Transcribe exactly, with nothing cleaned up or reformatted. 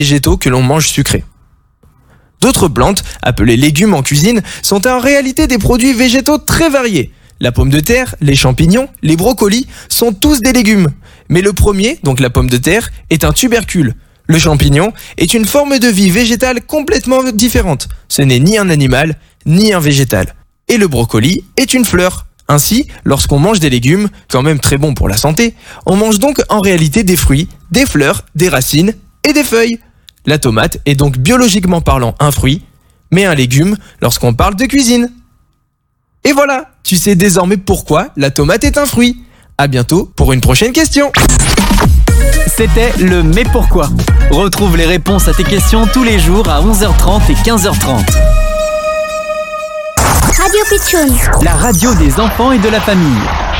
végétaux que l'on mange sucrés. D'autres plantes, appelées légumes en cuisine, sont en réalité des produits végétaux très variés. La pomme de terre, les champignons, les brocolis sont tous des légumes. Mais le premier, donc la pomme de terre, est un tubercule. Le champignon est une forme de vie végétale complètement différente. Ce n'est ni un animal, ni un végétal. Et le brocoli est une fleur. Ainsi, lorsqu'on mange des légumes, quand même très bons pour la santé, on mange donc en réalité des fruits, des fleurs, des racines et des feuilles. La tomate est donc biologiquement parlant un fruit, mais un légume lorsqu'on parle de cuisine. Et voilà, tu sais désormais pourquoi la tomate est un fruit. À bientôt pour une prochaine question. C'était le Mais pourquoi. Retrouve les réponses à tes questions tous les jours à onze heures trente et quinze heures trente. Radio Pitchoun, La radio des enfants et de la famille.